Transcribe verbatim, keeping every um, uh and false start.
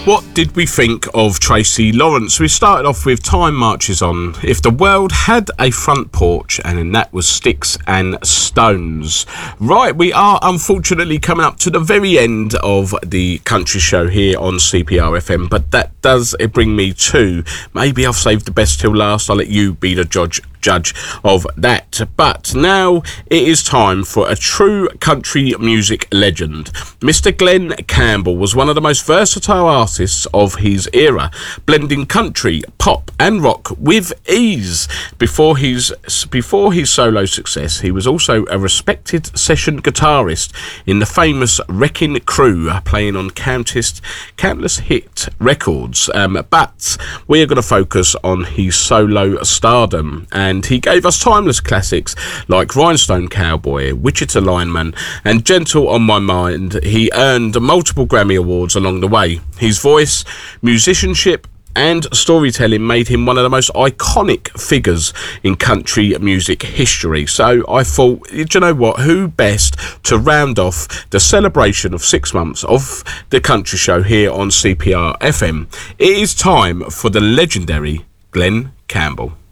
What did we think of Tracy Lawrence? We started off with Time Marches On. If the world had a front porch, and then that was Sticks and Stones. Right, we are unfortunately coming up to the very end of the country show here on C P R F M, but that does bring me to, maybe I've saved the best till last. I'll let you be the judge judge of that. But now it is time for a true country music legend. Mister Glen Campbell was one of the most versatile artists of his era, blending country, pop and rock with ease. Before his before his solo success, he was also a respected session guitarist in the famous Wrecking Crew, playing on countless countless hit records. Um, but we are going to focus on his solo stardom, and he gave us timeless classics like Rhinestone Cowboy, Wichita Lineman and Gentle on My Mind. He earned multiple Grammy Awards along the way. His voice, musicianship and storytelling made him one of the most iconic figures in country music history. So I thought, do you know what, who best to round off the celebration of six months of the country show here on C P R F M. It is time for the legendary Glen Campbell.